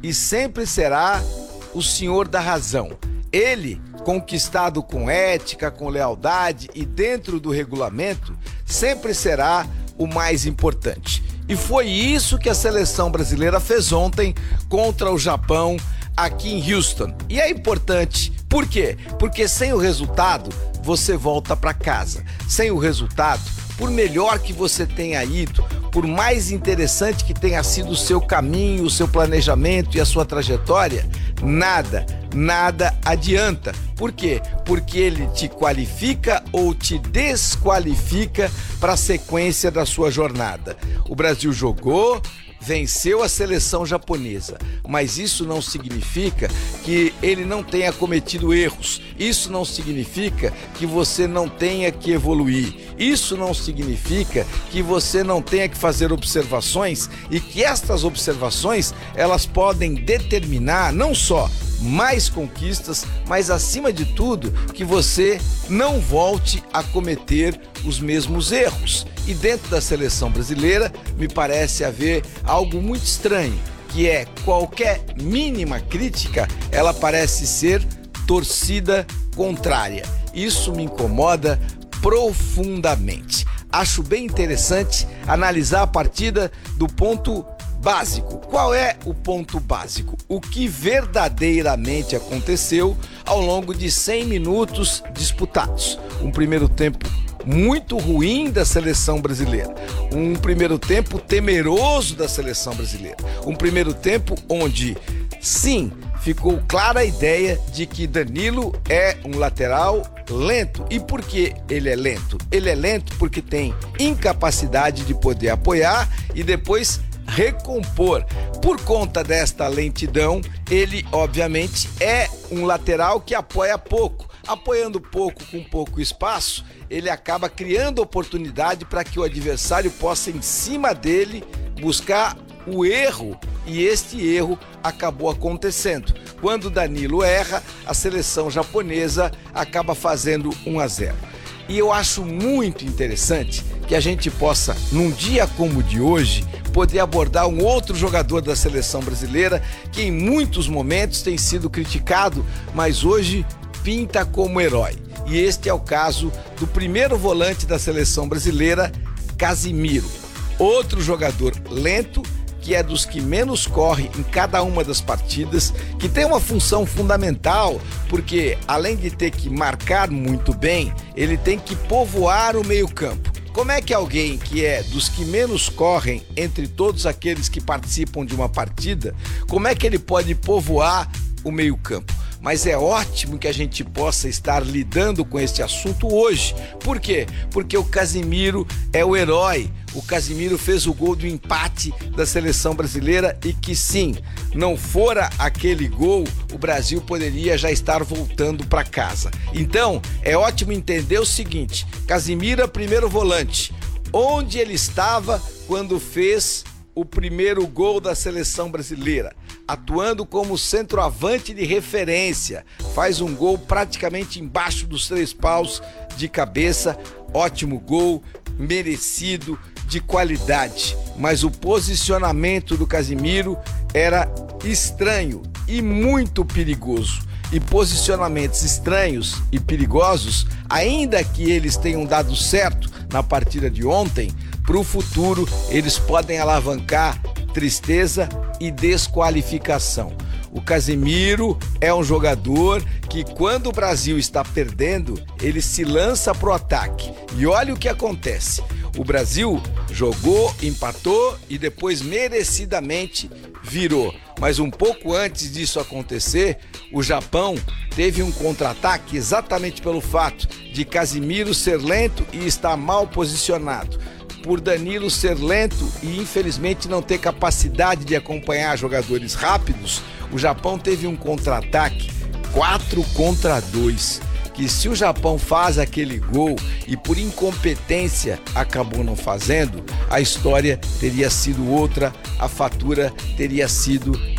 e sempre será o senhor da razão. Ele, conquistado com ética, com lealdade e dentro do regulamento, sempre será o mais importante. E foi isso que a seleção brasileira fez ontem contra o Japão aqui em Houston. E é importante, por quê? Porque sem o resultado, você volta para casa. Sem o resultado, por melhor que você tenha ido, por mais interessante que tenha sido o seu caminho, o seu planejamento e a sua trajetória, nada adianta. Por quê? Porque ele te qualifica ou te desqualifica para a sequência da sua jornada. O Brasil jogou, venceu a seleção japonesa, mas isso não significa que ele não tenha cometido erros. Isso não significa que você não tenha que evoluir. Isso não significa que você não tenha que fazer observações e que estas observações, elas podem determinar não só mais conquistas, mas acima de tudo, que você não volte a cometer os mesmos erros. E dentro da seleção brasileira, me parece haver algo muito estranho, que é qualquer mínima crítica, ela parece ser torcida contrária. Isso me incomoda profundamente. Acho bem interessante analisar a partida do ponto básico. Qual é o ponto básico? O que verdadeiramente aconteceu ao longo de 100 minutos disputados. Um primeiro tempo muito ruim da seleção brasileira. Um primeiro tempo temeroso da seleção brasileira. Um primeiro tempo onde, sim, ficou clara a ideia de que Danilo é um lateral lento. E por que ele é lento? Ele é lento porque tem incapacidade de poder apoiar e depois recompor. Por conta desta lentidão, ele obviamente é um lateral que apoia pouco. Apoiando pouco com pouco espaço, ele acaba criando oportunidade para que o adversário possa, em cima dele, buscar o erro, e este erro acabou acontecendo. Quando Danilo erra, a seleção japonesa acaba fazendo 1-0. E eu acho muito interessante que a gente possa, num dia como o de hoje, poder abordar um outro jogador da seleção brasileira que em muitos momentos tem sido criticado, mas hoje pinta como herói. E este é o caso do primeiro volante da seleção brasileira, Casimiro. Outro jogador lento, que é dos que menos corre em cada uma das partidas, que tem uma função fundamental, porque além de ter que marcar muito bem, ele tem que povoar o meio-campo. Como é que alguém que é dos que menos correm entre todos aqueles que participam de uma partida, como é que ele pode povoar o meio-campo? Mas é ótimo que a gente possa estar lidando com este assunto hoje. Por quê? Porque o Casimiro é o herói. O Casimiro fez o gol do empate da seleção brasileira e que, sim, não fora aquele gol, o Brasil poderia já estar voltando para casa. Então, é ótimo entender o seguinte: Casimiro é primeiro volante. Onde ele estava quando fez o primeiro gol da seleção brasileira? Atuando como centroavante de referência, faz um gol praticamente embaixo dos 3 paus de cabeça, ótimo gol, merecido, de qualidade, mas o posicionamento do Casimiro era estranho e muito perigoso. E posicionamentos estranhos e perigosos, ainda que eles tenham dado certo na partida de ontem, para o futuro eles podem alavancar tristeza e desqualificação. O Casimiro é um jogador que, quando o Brasil está perdendo, ele se lança para o ataque. E olha o que acontece. O Brasil jogou, empatou e depois merecidamente virou. Mas um pouco antes disso acontecer, o Japão teve um contra-ataque exatamente pelo fato de Casimiro ser lento e estar mal posicionado. Por Danilo ser lento e infelizmente não ter capacidade de acompanhar jogadores rápidos, o Japão teve um contra-ataque 4-2, que se o Japão faz aquele gol e por incompetência acabou não fazendo, a história teria sido outra, a fatura teria sido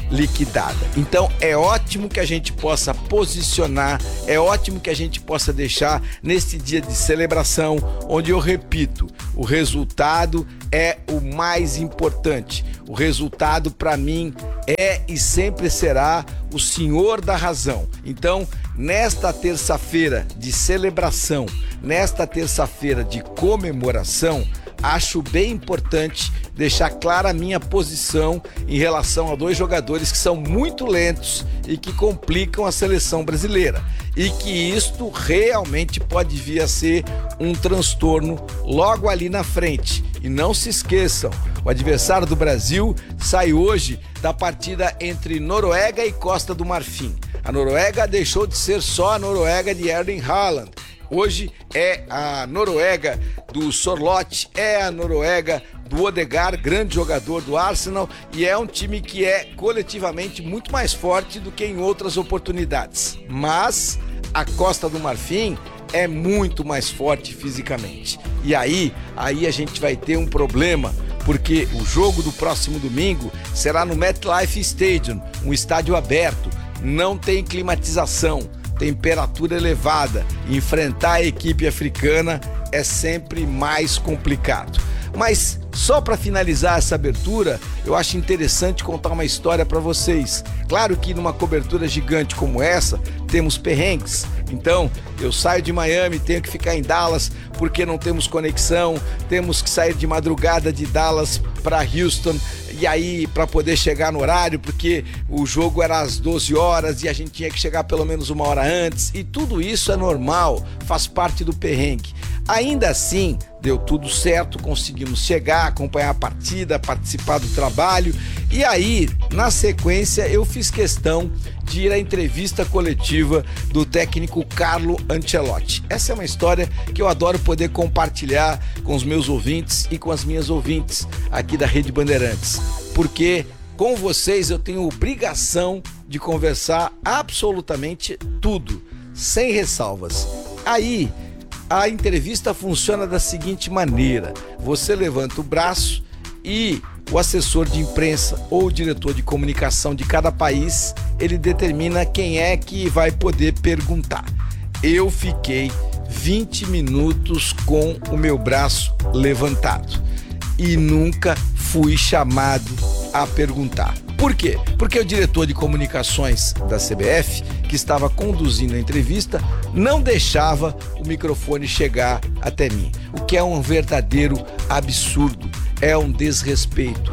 liquidada. Então é ótimo que a gente possa posicionar, é ótimo que a gente possa deixar nesse dia de celebração, onde eu repito, o resultado é o mais importante. O resultado para mim é e sempre será o senhor da razão. Então, nesta terça-feira de celebração, nesta terça-feira de comemoração, acho bem importante deixar clara a minha posição em relação a dois jogadores que são muito lentos e que complicam a seleção brasileira. E que isto realmente pode vir a ser um transtorno logo ali na frente. E não se esqueçam, o adversário do Brasil sai hoje da partida entre Noruega e Costa do Marfim. A Noruega deixou de ser só a Noruega de Erling Haaland. Hoje é a Noruega do Sorloth, é a Noruega do Odegaard, grande jogador do Arsenal, e é um time que é coletivamente muito mais forte do que em outras oportunidades. Mas a Costa do Marfim é muito mais forte fisicamente. E aí a gente vai ter um problema, porque o jogo do próximo domingo será no MetLife Stadium, um estádio aberto, não tem climatização, temperatura elevada. Enfrentar a equipe africana é sempre mais complicado. Mas só para finalizar essa abertura, eu acho interessante contar uma história para vocês. Claro que numa cobertura gigante como essa, temos perrengues. Então, eu saio de Miami, tenho que ficar em Dallas porque não temos conexão, temos que sair de madrugada de Dallas para Houston, e aí para poder chegar no horário, porque o jogo era às 12 horas e a gente tinha que chegar pelo menos uma hora antes, e tudo isso é normal, faz parte do perrengue. Ainda assim, deu tudo certo, conseguimos chegar, acompanhar a partida, participar do trabalho, e aí, na sequência, eu fiz questão de ir à entrevista coletiva do técnico Carlo Ancelotti. Essa é uma história que eu adoro poder compartilhar com os meus ouvintes e com as minhas ouvintes aqui da Rede Bandeirantes, porque com vocês eu tenho obrigação de conversar absolutamente tudo, sem ressalvas. Aí, a entrevista funciona da seguinte maneira: você levanta o braço e o assessor de imprensa ou o diretor de comunicação de cada país, ele determina quem é que vai poder perguntar. Eu fiquei 20 minutos com o meu braço levantado e nunca fui chamado a perguntar. Por quê? Porque o diretor de comunicações da CBF, que estava conduzindo a entrevista, não deixava o microfone chegar até mim, o que é um verdadeiro absurdo, é um desrespeito,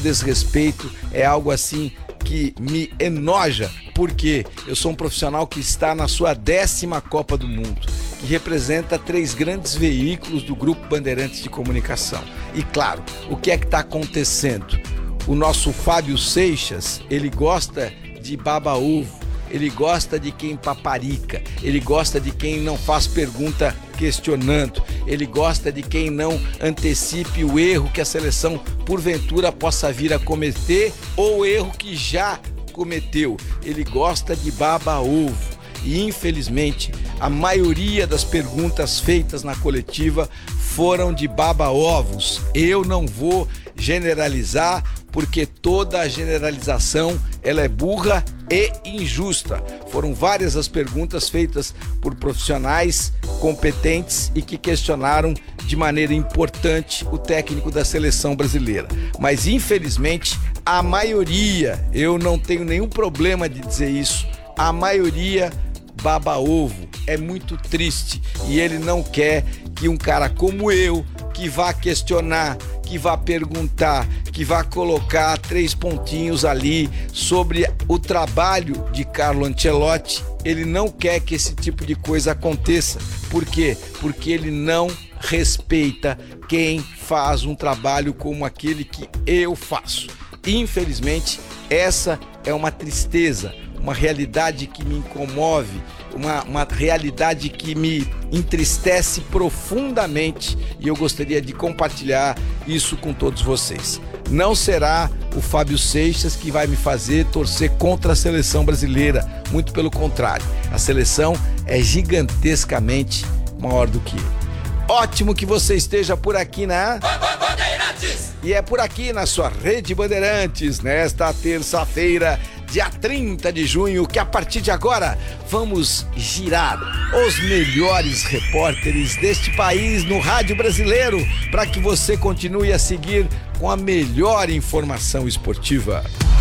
é algo assim que me enoja, porque eu sou um profissional que está na sua 10ª Copa do Mundo, que representa 3 grandes veículos do Grupo Bandeirantes de Comunicação. E claro, o que é que está acontecendo? O nosso Fábio Seixas, ele gosta de baba-ovo, ele gosta de quem paparica, ele gosta de quem não faz pergunta questionando, ele gosta de quem não antecipe o erro que a seleção porventura possa vir a cometer ou o erro que já cometeu. Ele gosta de baba-ovo. E infelizmente a maioria das perguntas feitas na coletiva foram de baba-ovos. Eu não vou generalizar, porque toda a generalização ela é burra e injusta. Foram várias as perguntas feitas por profissionais competentes e que questionaram de maneira importante o técnico da seleção brasileira. Mas infelizmente a maioria, eu não tenho nenhum problema de dizer isso, a maioria baba-ovo. É muito triste e ele não quer que um cara como eu, que vá questionar, que vá perguntar, que vá colocar 3 pontinhos ali sobre o trabalho de Carlo Ancelotti, ele não quer que esse tipo de coisa aconteça. Por quê? Porque ele não respeita quem faz um trabalho como aquele que eu faço. Infelizmente, essa é uma tristeza, uma realidade que me incomove, uma realidade que me entristece profundamente, e eu gostaria de compartilhar isso com todos vocês. Não será o Fábio Seixas que vai me fazer torcer contra a seleção brasileira, muito pelo contrário, a seleção é gigantescamente maior do que eu. Ótimo que você esteja por aqui na Bandeirantes. E é por aqui na sua Rede Bandeirantes, nesta terça-feira, dia 30 de junho, que a partir de agora vamos girar os melhores repórteres deste país no rádio brasileiro para que você continue a seguir com a melhor informação esportiva.